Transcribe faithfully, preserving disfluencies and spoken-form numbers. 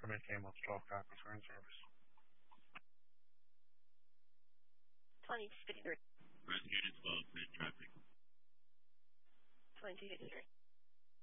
Make Amos twelve copy for in service. twenty fifty-three. Rescue twelve, clear traffic. twenty fifty-three.